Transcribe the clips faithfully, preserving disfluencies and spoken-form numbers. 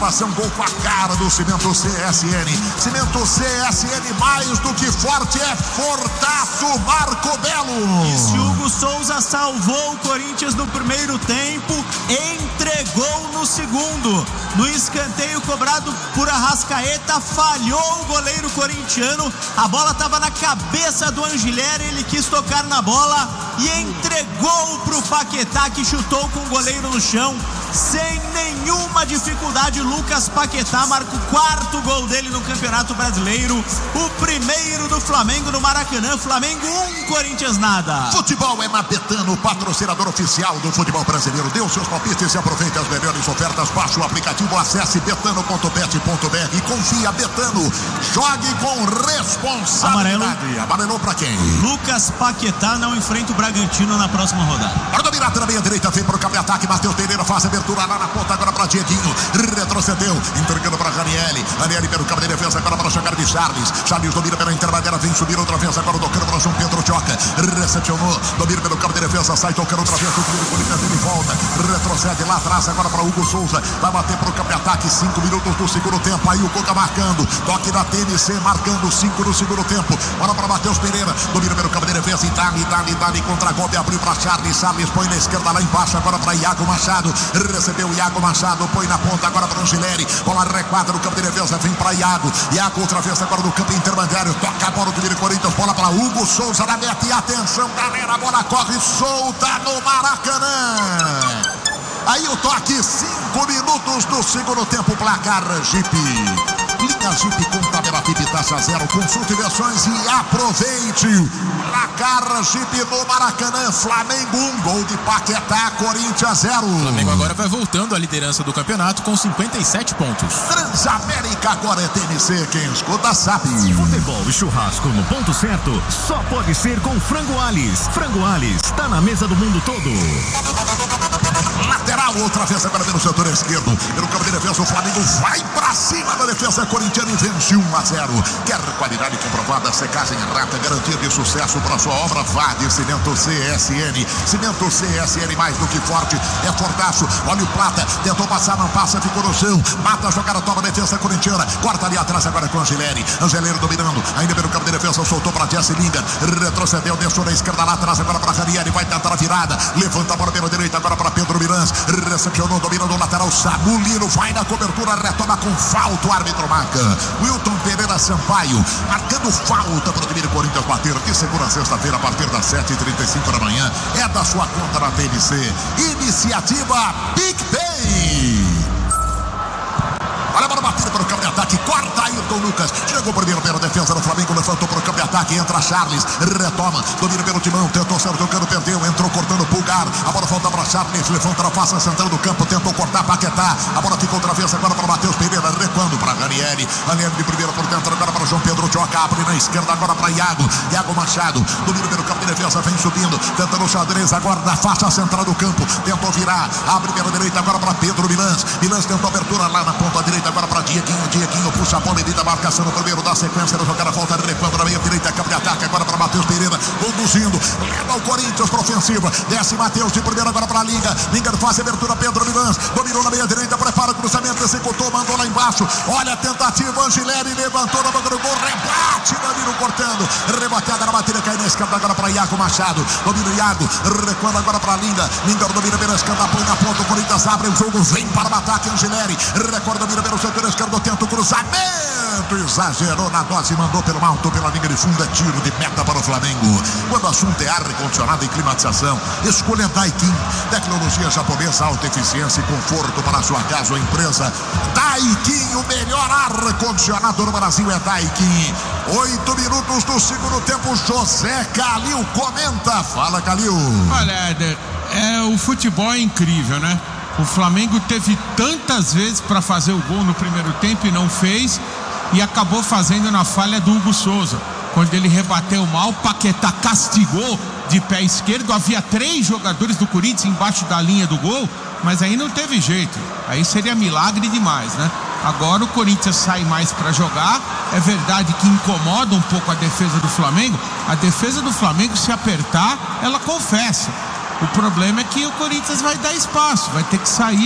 Um gol com a cara do Cimento C S N. Cimento C S N, mais do que forte, é fortaço. Marco Belo. E se Hugo Souza salvou o Corinthians no primeiro tempo, entregou no segundo. No escanteio cobrado por Arrascaeta, falhou o goleiro corintiano. A bola estava na cabeça do Angileri, ele quis tocar na bola e entregou para o Paquetá, que chutou com o goleiro no chão. Sem nenhuma dificuldade, Lucas Paquetá marca o quarto gol dele no Campeonato Brasileiro, o primeiro do Flamengo no Maracanã. Flamengo um, Corinthians nada. Futebol é na Betano, patrocinador oficial do futebol brasileiro. Dê os seus palpites e aproveite as melhores ofertas. Baixe o aplicativo, acesse betano ponto bet ponto b r e confia. Betano, jogue com responsabilidade. Amarelo. Amarelou pra quem? Lucas Paquetá não enfrenta o Bragantino na próxima rodada. Para dominar na meia direita, vem pro campo de ataque. Matheus Pereira faz a abertura lá na ponta, agora pra Dieguinho. Retrocedeu, entregando para Ranieri. Ranieri pelo campo de defesa, agora para chegar de Charles. Charles domina pela intermediária, vem subir outra vez, agora tocando para João Pedro Choca. Recepcionou, domina pelo campo de defesa, sai tocando outra vez, o time do Corinthians, ele volta, retrocede lá atrás, agora para Hugo Souza. Vai bater pro campo de ataque, cinco minutos do segundo tempo. Aí o Coca marcando, toque da T N C, marcando cinco no segundo tempo. Bola para Matheus Pereira, domina pelo campo de defesa, Itali, Itali, Itali, contra-golpe, abriu para Charles. Charles põe na esquerda lá embaixo, agora para Iago Machado. Recebeu o Iago Machado, põe na ponta agora para o Angileri. Bola recuada no campo de defesa, vem para Iago. Iago outra vez agora no campo intermediário. Toca a bola do time de Corinthians, bola para Hugo Souza na meta. E atenção, galera, a bola corre solta no Maracanã. Aí o toque, cinco minutos do segundo tempo, placar Jeep. Linha Jeep com tabela T I P taxa zero. Consulte versões e aproveite. Placar Jeep no Maracanã. Flamengo um, gol de Paquetá, Corinthians zero. O Flamengo agora vai voltando à liderança do campeonato com cinquenta e sete pontos. Transamérica agora é T N C, quem escuta sabe. Futebol e churrasco no ponto certo só pode ser com Frango Alis. Frango Alis tá na mesa do mundo todo. Lateral, outra vez agora pelo setor esquerdo. Pelo campo de defesa, o Flamengo vai pra cima da defesa corintiana e vence um a zero. Quer qualidade comprovada, secagem rata, garantia de sucesso para sua obra? Vá de Cimento C S N. Cimento C S N, mais do que forte, é fortaço. Olha o Plata, tentou passar, não passa, ficou no chão. Mata a jogada, toma a defesa corintiana. Corta ali atrás agora com o Angileri. Angileri dominando, ainda pelo campo de defesa, soltou para Jesse Linga. Retrocedeu, deixou na esquerda lá atrás agora para Ranieri. Vai tentar a virada. Levanta a bola pela direita agora para Pedro Mirans. Recepcionou, dominando o lateral. Sabulino vai na cobertura, retoma com falta. O árbitro marca. Wilton Pereira Sampaio marcando falta para o time do Corinthians bater. Que segura sexta-feira a partir das sete e trinta e cinco da manhã. É da sua conta na T N C. Iniciativa PicPay. Olha a bola batida para o campo de ataque. Corta Ayrton Lucas. Chegou primeiro pela defesa do Flamengo. Levantou para o campo de ataque. Entra Charles. Retoma. Domina pelo timão. Tentou ser tocando. Perdeu. Entrou cortando o Pulgar. A bola volta para Charles. Levanta na face central do campo. Tentou cortar Paquetá. A bola ficou outra vez agora para Matheus Pereira. Recuando para Ranieri. Ranieri de primeira por dentro. Agora para João Pedro Choca. Abre na esquerda agora para Iago. Iago Machado. Domina pelo campo de defesa. Vem subindo. Tentando o xadrez agora na faixa central do campo. Tentou virar. Abre pela direita agora para Pedro Milans. Milans tentou abertura lá na ponta direita. Agora para Dieguinho, Dieguinho puxa a bola, evita a marcação no primeiro da sequência da jogada, volta recuando na meia direita, campo de ataque, agora para Matheus Pereira, conduzindo, leva o Corinthians para ofensiva, desce Matheus de primeiro agora para Linga, Linga faz a abertura, Pedro Milans, dominou na meia direita, prepara o cruzamento, executou, mandou lá embaixo, olha a tentativa, Angileri levantou na boca do gol, rebate, Danilo cortando, rebateada na bateria, cai na esquerda agora para Iago Machado, domina o Iago, recuando agora para Linga, Linga domina pela esquerda, põe na ponta, o Corinthians abre o jogo, vem para o ataque, Angileri, recorda, domina pelo setor esquerdo, tenta o cruzamento, exagerou na dose, mandou pelo alto, pela linha de fundo, é tiro de meta para o Flamengo. Quando o assunto é ar-condicionado e climatização, escolha Daikin, tecnologia japonesa, alta eficiência e conforto para a sua casa ou empresa. Daikin, o melhor ar-condicionado no Brasil é Daikin. Oito minutos do segundo tempo, José Calil comenta. Fala, Calil. Olha, Éder, é, o futebol é incrível, né? O Flamengo teve tantas vezes para fazer o gol no primeiro tempo e não fez, e acabou fazendo na falha do Hugo Souza. Quando ele rebateu mal, Paquetá castigou de pé esquerdo. Havia três jogadores do Corinthians embaixo da linha do gol, mas aí não teve jeito. Aí seria milagre demais, né? Agora o Corinthians sai mais para jogar. É verdade que incomoda um pouco a defesa do Flamengo. A defesa do Flamengo, se apertar, ela confessa. O problema é que o Corinthians vai dar espaço, vai ter que sair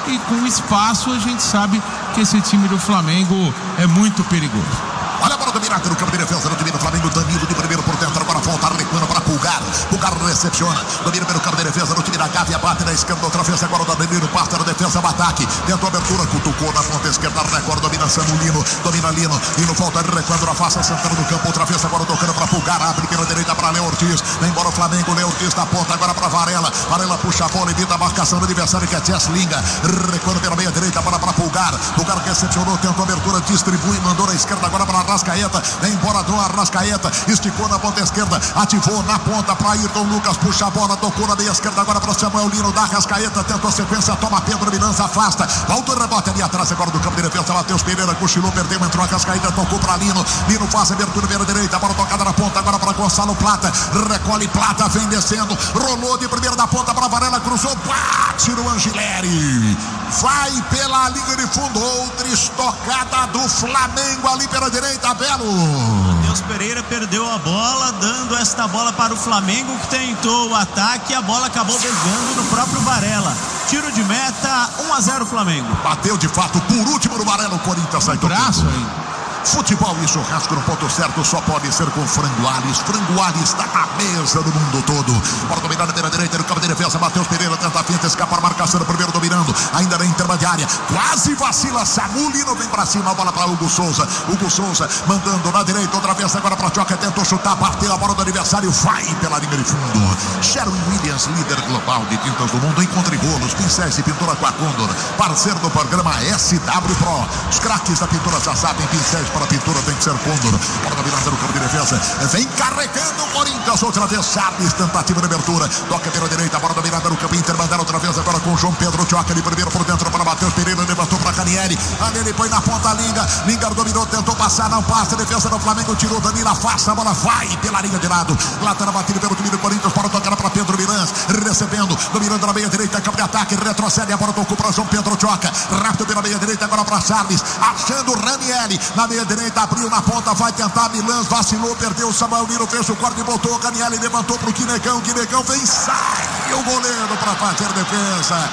e com espaço a gente sabe que esse time do Flamengo é muito perigoso. Olha a bola dominada no campo de defesa do time do Flamengo. Danilo de primeiro por dentro. Agora volta recuando para Pulgar. Pulgar recepciona. Domina pelo campo de defesa do time da Gávea. Bate na esquerda. Outra vez agora o Danilo. Parte na defesa. O ataque. Tentou abertura. Cutucou na ponta esquerda. Record. Dominação do Lino. Domina Lino. Lino volta recuando na face. Sentando no campo. Outra vez agora tocando para Pulgar. Abre pela direita para Léo Ortiz. Vem embora o Flamengo. Léo Ortiz na ponta. Agora para Varela. Varela puxa a bola. Evita a marcação do adversário que é Tcheslinga. Recuando pela meia direita. Agora para Pulgar. Pulgar recepcionou. Tentou abertura. Distribui. Mandou na esquerda. Agora para Arrascaeta. Vem embora do Arrascaeta, esticou na ponta esquerda, ativou na ponta para Ayrton Lucas, puxa a bola, tocou na meia esquerda agora para Samuel Lino, da Arrascaeta, tentou a sequência, toma Pedro Milança, afasta, volta o rebote ali atrás agora do campo de defesa, Matheus Pereira cochilou, perdeu, entrou a Arrascaeta, tocou para Lino, Lino faz a abertura pela direita, bola tocada na ponta agora para Gonçalo Plata, recolhe Plata, vem descendo, rolou de primeira da ponta para Varela, cruzou, bate no Angileri, vai pela linha de fundo, outra estocada do Flamengo ali pela direita, Belo. Matheus Pereira perdeu a bola, dando esta bola para o Flamengo, que tentou o ataque e a bola acabou desviando no próprio Varela. Tiro de meta, um a zero Flamengo. Bateu de fato por último no Varela, o Corinthians sai braço aí. Futebol e churrasco no ponto certo só pode ser com Frango Alves. Frango Alves está na mesa do mundo todo. Bola dominada pela direita no campo de defesa. Matheus Pereira tenta a finta, escapar a marcação do primeiro dominando. Ainda na intermediária. Quase vacila. Samulino vem pra cima. A bola para Hugo Souza. Hugo Souza mandando na direita. Outra vez agora para Tchoca. Tentou chutar. Bateu a bola do adversário. Vai pela linha de fundo. Sherwin Williams, líder global de tintas do mundo. Encontre rolos, pincéis e pintura com a Condor. Parceiro do programa S W Pro. Os craques da pintura já sabem, pincéis para a pintura tem que ser Condor. Bola da virada no campo de defesa. Vem carregando o Corinthians. Outra vez Charles. Tentativa de abertura. Toca pela direita. Bola da virada no campo Inter. Mandaram outra vez agora com o João Pedro Tchoca. De primeiro por dentro para Matheus Pereira. Levantou para Canieri. Ele põe na ponta Linga. Linga dominou. Tentou passar. Não passa. Defesa do Flamengo. Tirou Danilo. Afasta. A bola vai pela linha de lado. Lateral batida pelo time do Corinthians. Para tocar para Pedro Milans. Recebendo. Dominando na meia direita. Campo de ataque. Retrocede. A bola tocou para João Pedro Tchoca. Rápido pela meia direita. Agora para Charles. Achando Ranieri. Na meia direita, abriu na ponta, vai tentar Milans, vacilou, perdeu o Samuel Lino, fez o corte e botou o Canielli, levantou pro Quinecão, Quinecão vem, sai o goleiro para fazer defesa.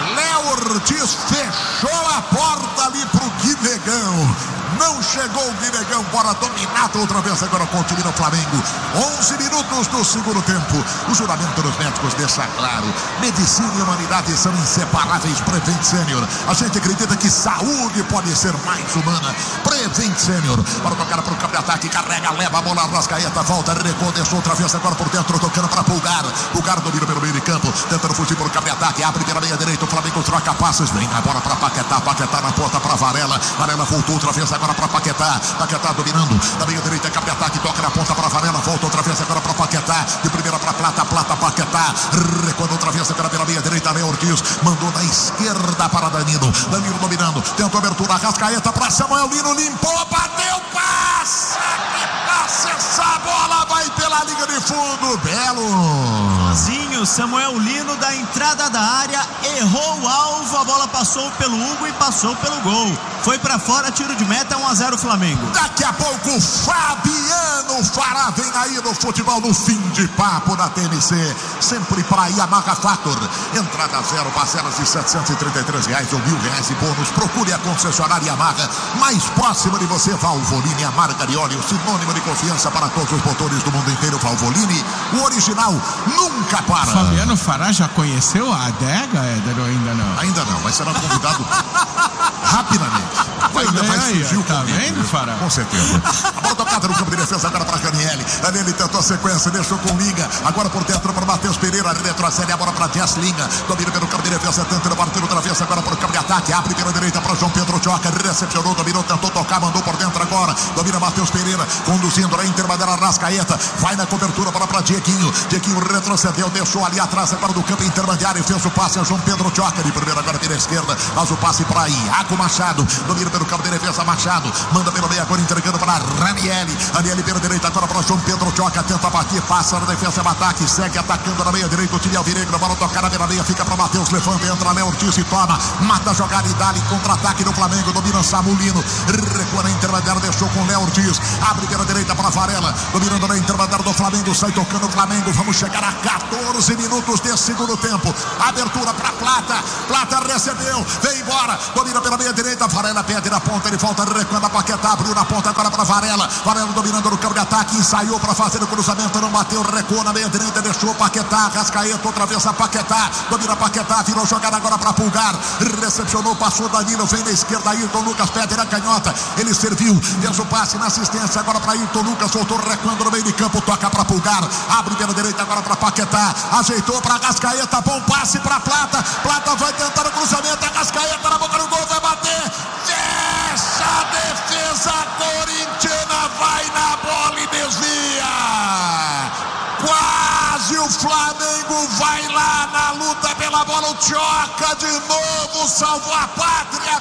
Léo Ortiz fechou a porta ali pro Quinecão. Não chegou o Guinegão, bora dominado outra vez agora com o time do Flamengo. onze minutos do segundo tempo. O juramento dos médicos deixa claro: medicina e humanidade são inseparáveis. Prevent Senior. A gente acredita que saúde pode ser mais humana. Prevent Senior. Para tocar para o campo de ataque, carrega, leva a bola, Arrascaeta, volta, recuou, deixou outra vez agora por dentro, tocando para Pulgar. Pulgar domina pelo meio de campo, tentando fugir para o campo de ataque, abre pela meia direita, o Flamengo troca passes, vem a bola para Paquetá, Paquetá na ponta para Varela, Varela voltou outra vez agora para Paquetá, Paquetá dominando, na meia direita, campo de ataque, toca na ponta para Varela, volta outra vez agora para Paquetá, de primeira para Plata, Plata, Paquetá, recuando outra vez agora pela meia direita, Léo Ortiz, mandou na esquerda para Danilo, Danilo dominando, tentou abertura, Arrascaeta para Samuel Lino, limpou, bateu, passa, que passa essa bola, vai pela linha de fundo, Belo. Sozinho, Samuel Lino da entrada da área, errou o alvo, a bola passou pelo Hugo e passou pelo gol. Foi pra fora, tiro de meta, um a zero Flamengo. Daqui a pouco, Fabiano Fará vem aí no futebol, no fim de papo da T M C. Sempre para Yamaha Factor. Entrada zero, parcelas de setecentos e trinta e três reais ou mil reais de bônus. Procure a concessionária Yamaha mais próxima de você. Valvoline, a marca de óleo, sinônimo de confiança para todos os motores do mundo inteiro. Valvoline, o original nunca para. Fabiano Fará já conheceu a adega, Éder, ou ainda não? Ainda não, mas será convidado rapidamente. Vai, ainda vai surgir o tá vendo, Fará? Com certeza. A bola tocada no campo de defesa agora para Canielli. Ele tentou a sequência, deixou com Linga. Agora por dentro para Matheus Pereira. Retrocede a bola para Jess Linga. Domina pelo campo de defesa, tentando bater outra vez agora para o campo de ataque. Abre pela direita para João Pedro Tchoca. Recepcionou, dominou, tentou tocar, mandou por dentro agora. Domina Matheus Pereira, conduzindo na intermediária Arrascaeta. Vai na cobertura para para Dieguinho. Dieguinho retrocedeu, deixou ali atrás agora do campo intermediário. Fez o passe a João Pedro Tchoca. De primeira agora pela esquerda. Faz o passe para Iago Machado. Domina pelo campo de de defesa, Machado. Manda pelo meio, agora entregando para Ranieri. Ranieri pela direita, agora para João Pedro Choca. Tenta bater, passa na defesa, é ataque. Segue atacando na meia direita. O time alvinegro, bola tocada pela meia. Fica para Matheus, levanta, entra Léo Ortiz e toma. Mata a jogada e dá-lhe contra-ataque no Flamengo. Domina Samulino. Recua na intermediária, deixou com Léo Ortiz. Abre pela direita para Varela. Dominando na intermediária do Flamengo. Sai tocando o Flamengo. Vamos chegar a quatorze minutos desse segundo tempo. Abertura para Plata. Plata recebeu. Vem embora. Domina pela meia direita. Varela perde na ponta. Ele volta recuando a Paquetá. Abriu na ponta agora para Varela. Varela dominando no campo de ataque. Ensaiou para fazer o cruzamento. Não bateu. Recuou na meia direita. Deixou Paquetá. Rascaeta. Outra vez a Paquetá. Domina Paquetá. Virou jogada agora para Pulgar. Recepcionou. Passou Danilo. Vem na esquerda. Ayrton Lucas pede na canhota. Ele serviu. Fez o passe na assistência. Agora para Ayrton Lucas. Voltou recuando no meio de campo. Toca para Pulgar. Abre pela direita agora para Paquetá. Ajeitou para Rascaeta. Bom passe para Plata. Plata vai tentar o cruzamento. A Rascaeta na boca do gol. Vai bater. Fecha a defesa corintiana. Vai na bola e desvia. Quase o Flamengo vai lá na luta pela bola. O Choca de novo salvou a pátria,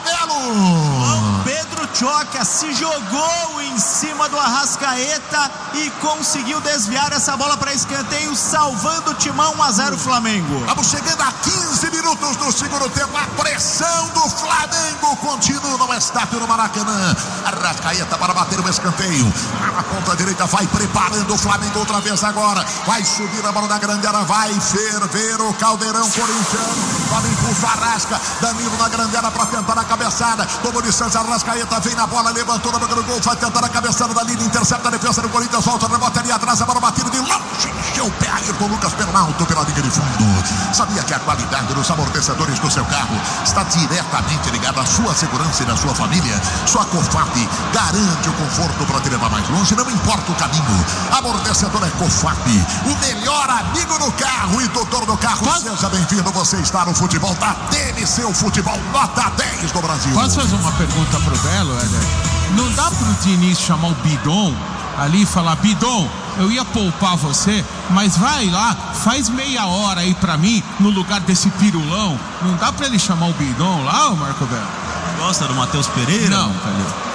Belo. Pedro Choca se jogou em cima do Arrascaeta e conseguiu desviar essa bola para escanteio, salvando o Timão. Um a zero Flamengo. Vamos chegando a quinze minutos do segundo tempo. A pressão do Flamengo continua no estádio do Maracanã. Arrascaeta para bater o escanteio. Na ponta direita vai preparando o Flamengo outra vez agora. Vai subir a bola da grande área. Vai ferver o caldeirão corintiano. Vai impulsar Arrasca. Danilo na grande área para tentar a cabeçada. Tomou de Santos. Arrascaeta vem na bola. Levantou na boca do gol. Vai tentar a cabeçada da linha. Intercepta a defesa do Corinthians. Volta, rebote ali atrás. A bola batida de longe. Encheu o pé. Ayrton Lucas pelo alto pela linha de fundo. Sabia que a qualidade dos amortecedores do seu carro está diretamente ligada à sua segurança e da sua família? Sua Cofap garante o conforto para te levar mais longe. Não importa o caminho. Amortecedor é Cofap. O melhor amigo no carro e doutor do carro. Posso... Seja bem-vindo. Você está no futebol da T M C, o futebol nota dez do Brasil. Posso fazer uma pergunta pro Belo, Éder? Não dá pro Diniz chamar o Bidon ali e falar: Bidon, eu ia poupar você, mas vai lá, faz meia hora aí pra mim no lugar desse pirulão. Não dá pra ele chamar o Bidon lá, ô Marco Belo? Gosta do Matheus Pereira? Não, Calil.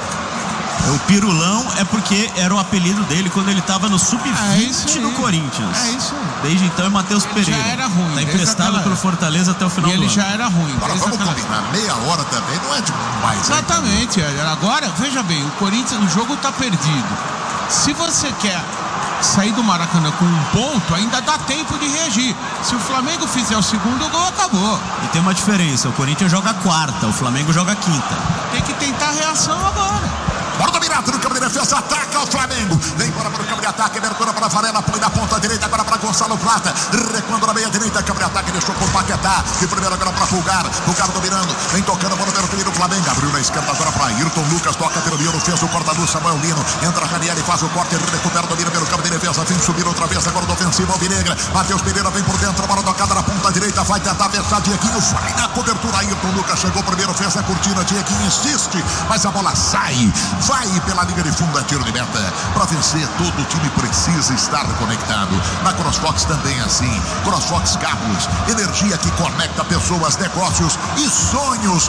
O pirulão é porque era o apelido dele quando ele estava no sub vinte é do Corinthians. É isso aí. Desde então é Matheus Pereira. Já era ruim. Tá emprestado pelo Fortaleza até o final e do ano. ele já era ruim. Agora vamos combinar, meia hora também não é demais. Exatamente. Hein? Agora, veja bem, o Corinthians, o jogo tá perdido. Se você quer sair do Maracanã com um ponto, ainda dá tempo de reagir. Se o Flamengo fizer o segundo gol, acabou. E tem uma diferença, o Corinthians joga quarta, o Flamengo joga quinta. Tem que tentar a reação agora. Bora dominado no campo de defesa, ataca o Flamengo. Vem embora para o campo de ataque, abertura para Varela, põe na ponta direita, agora para Gonçalo Plata. Recuando na meia direita, campo de ataque, deixou por Paquetá. E primeiro agora para Pulgar, Pulgar dominando, vem tocando a bola pelo time do Flamengo. Abriu na esquerda agora para Ayrton Lucas, toca pelo Lino, fez o corta-luz, Samuel Lino. Entra Ranieri, faz o corte, recupera, domina pelo campo de defesa, vem subir outra vez, agora do ofensivo alvinegra. Matheus Pereira vem por dentro, a bola tocada na ponta direita, vai tentar fechar Dieguinho, vai na cobertura. Ayrton Lucas chegou primeiro, fez a cortina, Dieguinho insiste, mas a bola sai, vai pela linha de fundo, é tiro de meta. Para vencer, todo o time precisa estar conectado. Na CrossFox também é assim. CrossFox Cabos, energia que conecta pessoas, negócios e sonhos.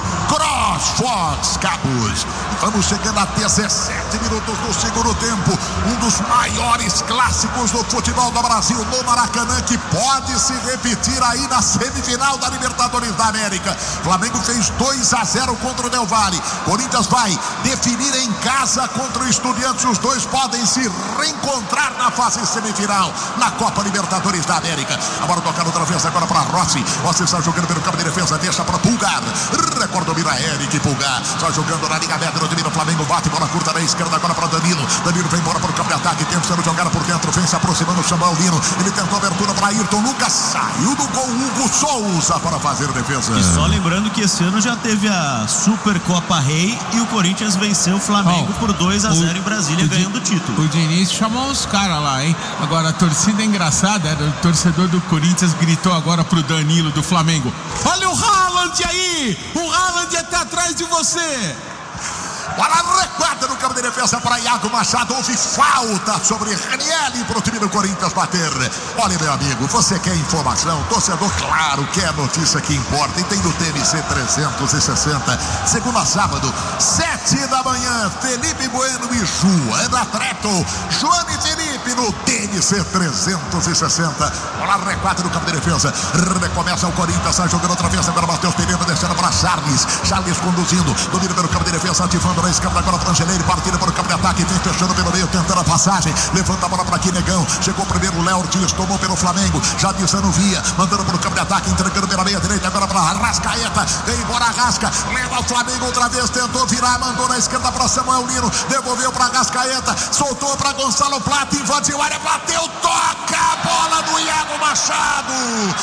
CrossFox Cabos. Vamos chegando a dezessete minutos do segundo tempo. Um dos maiores clássicos do futebol do Brasil no Maracanã, que pode se repetir aí na semifinal da Libertadores da América. Flamengo fez dois a zero contra o Del Valle. Corinthians vai definir em casa contra o Estudiantes. Os dois podem se reencontrar na fase semifinal na Copa Libertadores da América. A bola tocada outra vez agora para Rossi. Rossi está jogando pelo campo de defesa, deixa para Pulgar. Recordo mira Eric Pulgar. Está jogando na linha média do time do Flamengo. Bate bola curta na esquerda agora para Danilo. Danilo vem embora para o campo de ataque. Tentando jogar por dentro. Vem se aproximando o Samuel Lino. Ele tentou abertura para Ayrton Lucas. Saiu do gol Hugo Souza para fazer a defesa. E só lembrando que esse ano já teve a Supercopa Rei e o Corinthians venceu o Flamengo oh, por dois a zero em Brasília, ganhando o título. O Diniz chamou os caras lá, hein? Agora a torcida é engraçada, era o torcedor do Corinthians gritou agora pro Danilo do Flamengo: olha o Haaland aí! O Haaland até atrás de você! Bola recuada no campo de defesa para Iago Machado. Houve falta sobre Ranieri para o time do Corinthians bater. Olha, meu amigo, você quer informação? Torcedor, claro, quer notícia que importa. E tem do T M C trezentos e sessenta. Segunda a sábado, sete da manhã. Felipe Bueno e Joana Treto. Joana e Felipe no T M C trezentos e sessenta. Bola recuada no campo de defesa. Recomeça o Corinthians, sai jogando outra vez. Agora Matheus Pereira descendo para Charles. Charles conduzindo. Domina pelo campo de defesa, ativando na esquerda agora para Angelini. Partida para o campo de ataque. Vem fechando pelo meio, tentando a passagem. Levanta a bola para aqui, Negão. Chegou primeiro o Léo Ortiz, tomou pelo Flamengo. Já dizendo via, mandando para o campo de ataque, entregando pela meia direita. Agora para Arrascaeta. Vem embora Arrasca. Leva o Flamengo outra vez. Tentou virar, mandou na esquerda para Samuel Lino. Devolveu para Arrascaeta. Soltou para Gonçalo Plata. Invadiu a área, bateu, toca a bola do Iago Machado.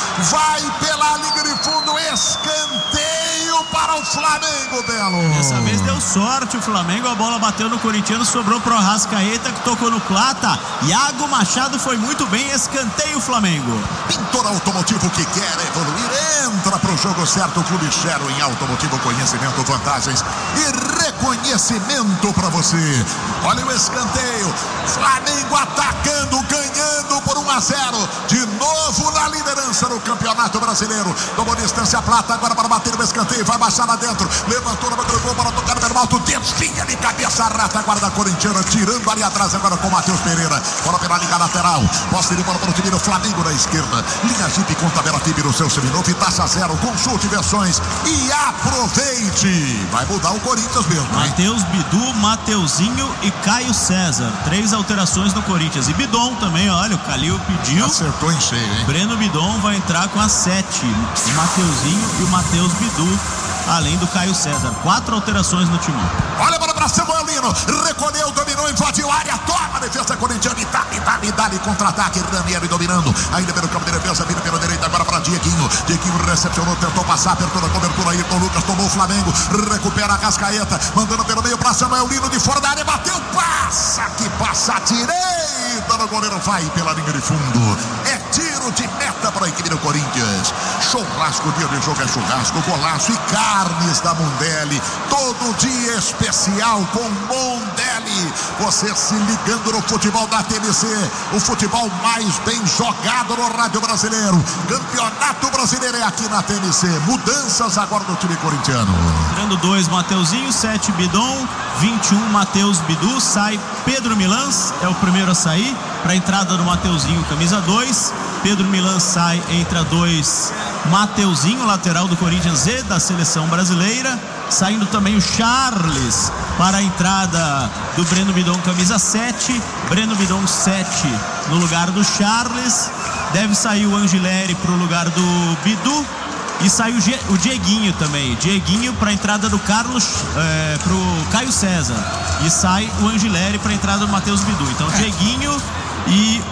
Vai pela linha de fundo, escanteio para o Flamengo, Belo. Dessa vez deu sorte o Flamengo, a bola bateu no corintiano, sobrou pro Arrascaeta, que tocou no Plata. Iago Machado foi muito bem, escanteio o Flamengo. Pintor automotivo que quer evoluir, entra pro jogo certo, o Clube Chero em automotivo, conhecimento, vantagens e reconhecimento para você. Olha o escanteio, Flamengo atacando, ganhando por um a zero, de novo na liderança no Campeonato Brasileiro. Tomou distância Plata, agora para bater o escanteio, vai baixar lá dentro, levantou no gol para tocar no alto, desvia de cabeça, rata, guarda corintiana, tirando ali atrás agora com o Matheus Pereira. Bola pela liga lateral, posse de bola para o time do Flamengo na esquerda. Linha Jeep com tabela Tibi no seu seminovo e taxa zero. Consulte versões e aproveite. Vai mudar o Corinthians mesmo. Matheus Bidu, Mateuzinho e Caio César. Três alterações no Corinthians. E Bidon também, olha, o Calil pediu. Acertou em cheio, hein? Breno Bidon vai entrar com a sete. O Mateuzinho e o Matheus Bidu, além do Caio César. Quatro alterações no timão. Olha a bola para Samuel Lino. Recolheu, dominou, invadiu a área. Toma a defesa corintiana. E dá, e dá, e dá, e contra-ataque. Ranieri dominando. Ainda pelo campo de defesa. Vira pela direita agora para Dieguinho. Dieguinho recepcionou, tentou passar. Apertou a cobertura. Ayrton Lucas tomou o Flamengo. Recupera a Cascaeta. Mandando pelo meio para Samuel Lino de fora da área. Bateu, passa. Que passa a direita do goleiro. Vai pela linha de fundo. É tiro de meta para a equipe do Corinthians. Churrasco, dia de jogo é churrasco. Golaço e carnes da Mondelli. Todo dia especial com Mondelli. Você se ligando no futebol da T M C. O futebol mais bem jogado no rádio brasileiro. Campeonato brasileiro é aqui na T M C. Mudanças agora no time corintiano. Entrando dois, Mateuzinho, sete Bidon, vinte e um Matheus Bidu. Sai Pedro Milans, é o primeiro a sair. Para a entrada do Mateuzinho, camisa dois. Pedro Milans sai, entra dois. Mateuzinho, lateral do Corinthians e da seleção brasileira. Saindo também o Charles para a entrada do Breno Bidon, camisa sete. Breno Bidon sete no lugar do Charles. Deve sair o Angileri para o lugar do Bidu. E sai o, G, o Dieguinho também. Dieguinho para a entrada do Carlos, é, para o Caio César. E sai o Angileri para a entrada do Matheus Bidu. Então, é. Dieguinho e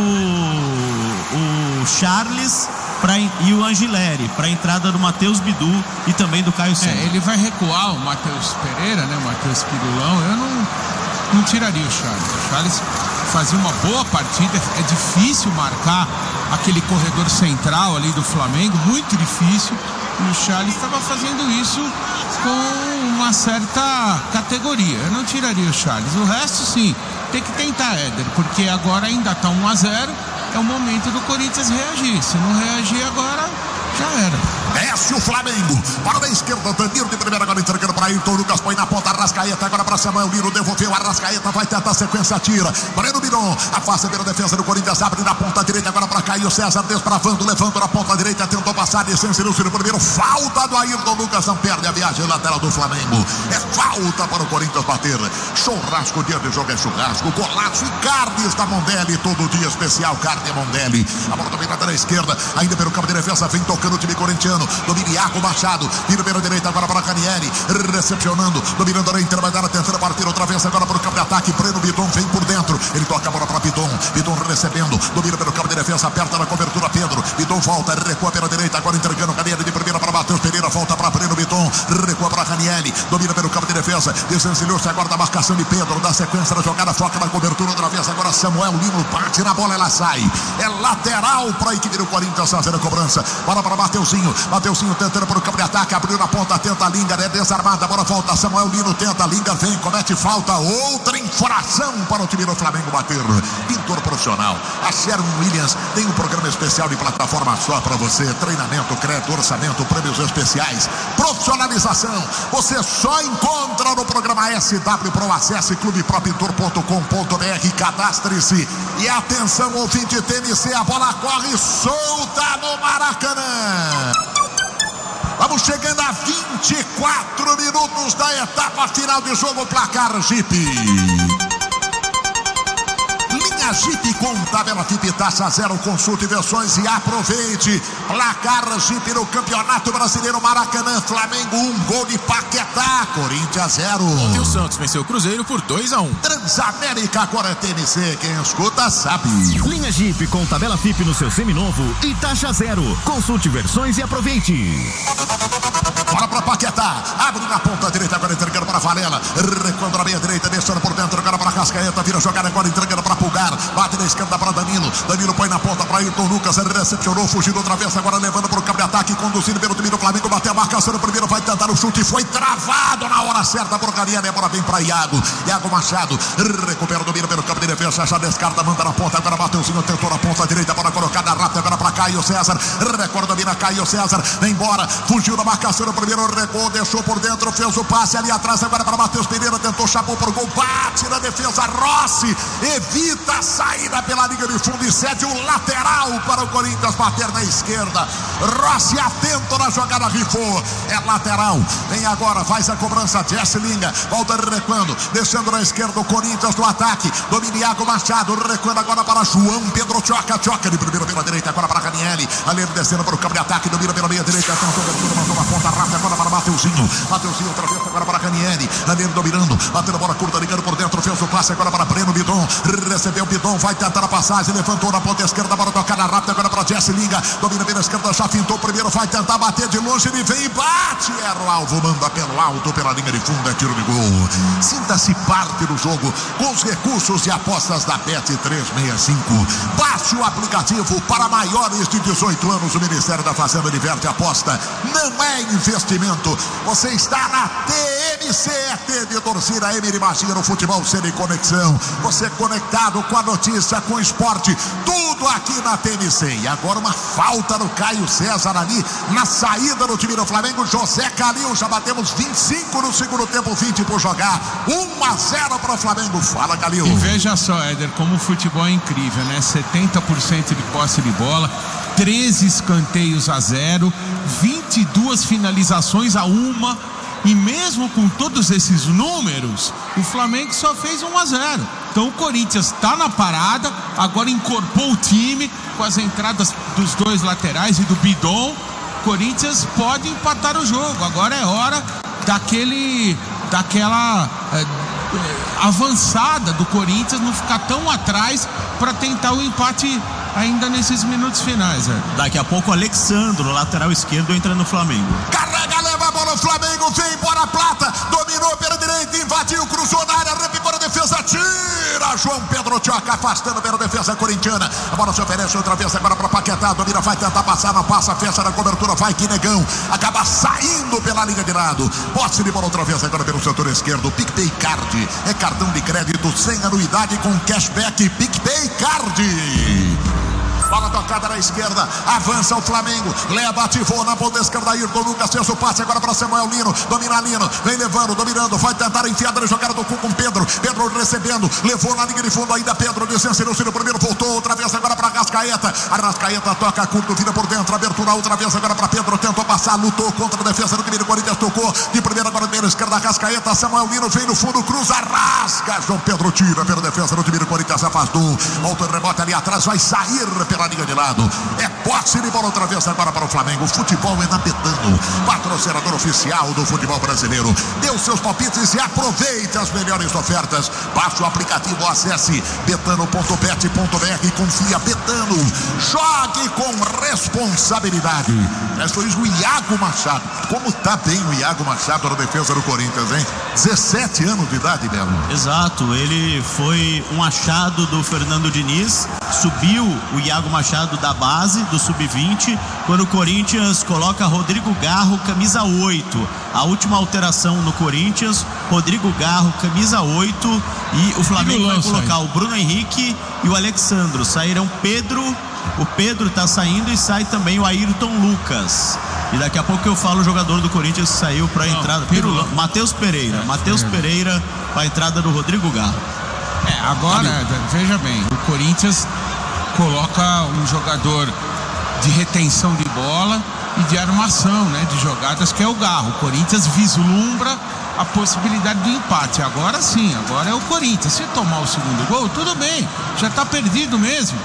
o, o Charles pra, e o Angileri para a entrada do Matheus Bidu e também do Caio César. É, ele vai recuar o Matheus Pereira, né? O Matheus Pirulão. Eu não, não tiraria o Charles. O Charles fazia uma boa partida. É difícil marcar aquele corredor central ali do Flamengo, muito difícil. E o Charles estava fazendo isso com uma certa categoria. Eu não tiraria o Charles. O resto, sim, tem que tentar, Éder, porque agora ainda está um a zero. É o momento do Corinthians reagir. Se não reagir agora, já era. Desce o Flamengo. Para da esquerda, Danilo de primeira, agora entregando para Ayrton Lucas. Põe na ponta, Arrascaeta. Agora para Samuel Lino. Devolveu, Arrascaeta. Vai tentar a sequência, tira. Breno Bidon. Afasta pela defesa do Corinthians. Abre na ponta direita. Agora para Caio César. Desbravando, levando na ponta direita. Tentou passar. Distância no primeiro. Falta do Ayrton Lucas. Não perde a viagem lateral do Flamengo. É falta para o Corinthians bater. Churrasco, dia de jogo é churrasco. Golaço e carnes da Mondelli. Todo dia especial, carne Mondelli. A bola dominada na esquerda. Ainda pelo campo de defesa. Vem tocando o time corintiano. Domina Iago Machado, vira pela direita agora para Ranieri, recepcionando, dominando a intermediária, tentando partir outra vez agora para o campo de ataque. Breno Bidon vem por dentro, ele toca a bola para Bidon, Bidon recebendo, domina pelo campo de defesa, aperta na cobertura Pedro, Bidon volta, recua pela direita, agora entregando Ranieri de primeira para Matheus Pereira, volta para Breno Bidon, recua para Ranieri, domina pelo campo de defesa, desencilhou-se agora da marcação de Pedro, dá sequência da jogada, foca na cobertura outra vez, agora Samuel Lino bate na bola, ela sai, é lateral para a equipe do Corinthians fazer a cobrança, bola para Mateuzinho, Mateuzinho tentando para o campo de ataque, abriu na ponta, tenta a Lingard, é desarmada, a bola volta, Samuel Lino tenta, Lingard vem, comete falta, outra infração para o time do Flamengo bater. Pintor profissional, a Sherwin Williams tem um programa especial de plataforma só para você, treinamento, crédito, orçamento, prêmios especiais, profissionalização, você só encontra no programa S W Pro. Acesse clube pro pintor ponto com ponto b r, cadastre-se e atenção, ouvinte T N C, a bola corre solta no Maracanã. Vamos chegando a vinte e quatro minutos da etapa final de jogo, placar Jeep. Linha Jeep com tabela F I P, taxa zero, consulte versões e aproveite. Placar Jeep no Campeonato Brasileiro, Maracanã, Flamengo um, gol de Paquetá, Corinthians zero. Ontem o Santos venceu o Cruzeiro por dois a um. Transamérica, agora é T N C, quem escuta sabe. Linha Jeep com tabela F I P no seu seminovo e taxa zero. Consulte versões e aproveite. Bola para Paquetá, abre na ponta direita, agora entregando para Varela, recuando na meia direita, deixando por dentro, agora para Rascaeta, vira jogada, agora entregando para Pulgar, bate na esquerda para Danilo, Danilo põe na ponta para Ayrton Lucas, recepcionou, fugiu outra vez, agora levando para o campo de ataque, conduzindo pelo time do Flamengo, bateu a marcação no primeiro, vai tentar o chute, foi travado na hora certa, porcaria, né? Bola vem para Iago, Iago Machado, recupera o domínio pelo campo de defesa, já descarta, manda na ponta, agora Mateuzinho tentou na ponta direita, bola colocada rápida, agora para Caio César, recorda, domina Caio César, vem embora, fugiu na marcação no primeiro, recuou, deixou por dentro, fez o passe ali atrás, agora para Matheus Pereira, tentou, chapou por gol, bate na defesa, Rossi, evita a saída pela linha de fundo e cede o lateral para o Corinthians bater na esquerda. Rossi atento na jogada, rifou, é lateral, vem agora, faz a cobrança, Jesse Linga, volta recuando, descendo na esquerda o Corinthians no ataque, domina Iago Machado, recuando agora para João Pedro Choca, Choca de primeiro pela direita, agora para Ranieri, ali descendo para o campo de ataque, domina pela meia direita, tentou, mandou uma ponta rápida, agora para Mateuzinho, Mateuzinho outra vez agora para Ranieri, Ranieri dominando, batendo a bola curta, ligando por dentro, fez o passe agora para Breno Bidon, recebeu o Bidon, vai tentar a passagem, levantou na ponta esquerda, bola tocada rápida agora para Jesse Linga, domina pela esquerda, já fintou primeiro, vai tentar bater de longe, ele vem e bate, era o alvo, manda pelo alto, pela linha de fundo, é tiro de gol. Sinta-se parte do jogo com os recursos de apostas da Bet trezentos e sessenta e cinco. Baixe o aplicativo para maiores de dezoito anos, o Ministério da Fazenda diverte a aposta, não é investimento. Você está na T N C, T de torcida, Emery Magia no futebol sem conexão. Você conectado com a notícia, com o esporte, tudo aqui na T N C. E agora uma falta no Caio César ali, na saída do time do Flamengo, José Calil, já batemos vinte e cinco no segundo tempo, vinte por jogar, um a zero para o Flamengo. Fala, Calil. E veja só, Éder, como o futebol é incrível, né? setenta por cento de posse de bola, treze escanteios a zero, vinte e duas finalizações a uma, e mesmo com todos esses números, o Flamengo só fez um a zero. Então o Corinthians está na parada, agora incorporou o time com as entradas dos dois laterais e do Bidon. O Corinthians pode empatar o jogo, agora é hora daquele, daquela é, avançada do Corinthians, não ficar tão atrás para tentar o empate ainda nesses minutos finais. É. Daqui a pouco o Alexandro, lateral esquerdo, entra no Flamengo. Carrega, leva a bola o Flamengo, vem embora a Plata, dominou pela direita, invadiu, cruzou na área, repicou na defesa, tira João Pedro Choca, afastando pela defesa corintiana. A bola se oferece outra vez agora para Paquetá, domina, vai tentar passar, não passa, fecha na cobertura, vai que negão, acaba saindo pela linha de lado. Posse de bola outra vez agora pelo setor esquerdo, PicPay Card, é cartão de crédito sem anuidade com cashback, PicPay Card. Bola tocada na esquerda, avança o Flamengo, leva, ativou na ponta esquerda, Ayrton Lucas fez o passe agora para Samuel Lino, domina Lino, vem levando, dominando, vai tentar enfiada na jogada do cu com Pedro, Pedro recebendo, levou na linha de fundo ainda Pedro, licença, no primeiro, voltou outra vez agora para Rascaeta, a Rascaeta toca curto, vira por dentro, abertura outra vez agora para Pedro, tentou passar, lutou contra a defesa do time do Corinthians, tocou de primeira agora na esquerda, Rascaeta, Samuel Lino vem no fundo, cruza, rasga, João Pedro tira pela defesa do time do Corinthians, afastou, volta o rebote ali atrás, vai sair pela linha de lado, é posse de bola outra vez agora para o Flamengo. O futebol é na Betano, patrocinador oficial do futebol brasileiro. Dê os seus palpites e aproveite as melhores ofertas. Baixe o aplicativo, acesse betano ponto bet ponto b r, confia, Betano, jogue com responsabilidade. É só isso, o Iago Machado, como tá bem o Iago Machado na defesa do Corinthians, hein? dezessete anos de idade, Belo. Exato, ele foi um achado do Fernando Diniz, subiu o Iago Machado da base do sub vinte, quando o Corinthians coloca Rodrigo Garro, camisa oito. A última alteração no Corinthians, Rodrigo Garro, camisa oito, e o Flamengo vai colocar aí o Bruno Henrique e o Alexandro. Saíram Pedro, o Pedro tá saindo e sai também o Ayrton Lucas. E daqui a pouco eu falo o jogador do Corinthians que saiu para a entrada. Matheus Pereira. É, Matheus Pereira para a entrada do Rodrigo Garro. É, agora, veja bem, o Corinthians coloca um jogador de retenção de bola e de armação, né, de jogadas, que é o Garro. O Corinthians vislumbra a possibilidade do empate. Agora sim, agora é o Corinthians. Se tomar o segundo gol, tudo bem, já está perdido mesmo.